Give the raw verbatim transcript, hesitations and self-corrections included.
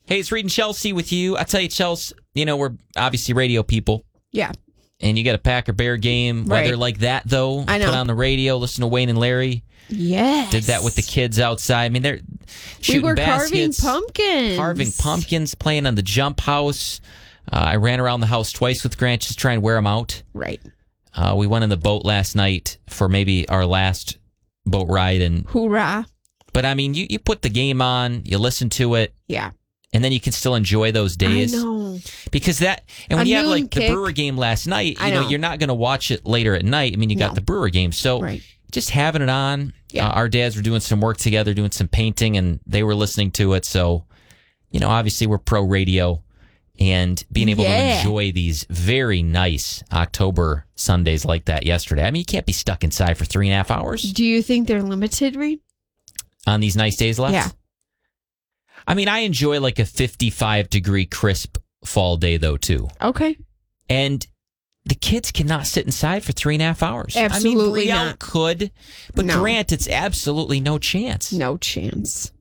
Hey, it's Reed and Chelsea with you. I tell you, Chelsea, you know, we're obviously radio people. Yeah. And you got a Packer Bear game. Right. Weather like that, though. I know. Put on the radio, listen to Wayne and Larry. Yes. Did that with the kids outside. I mean, they're shooting we were baskets. carving pumpkins. Carving pumpkins, playing on the jump house. Uh, I ran around the house twice with Grant just trying to wear them out. Right. Uh, we went in the boat last night for maybe our last boat ride. and Hoorah. But, I mean, you, you put the game on, you listen to it. Yeah. And then you can still enjoy those days. I know. Because that, and when A you have noon like kick. the Brewer game last night, I you know, know. you're not going to watch it later at night. I mean, you got No. the Brewer game. So Right. just having it on, Yeah. uh, our dads were doing some work together, doing some painting, and they were listening to it. So, you know, obviously we're pro radio, and being able Yeah. to enjoy these very nice October Sundays like that yesterday. I mean, you can't be stuck inside for three and a half hours Do you think they're limited, Reed? on these nice days left. Yeah. I mean, I enjoy like a fifty-five degree crisp fall day, though, too. Okay. And the kids cannot sit inside for three and a half hours. Absolutely I mean, Brielle not. could, but No. Grant, it's absolutely no chance. No chance.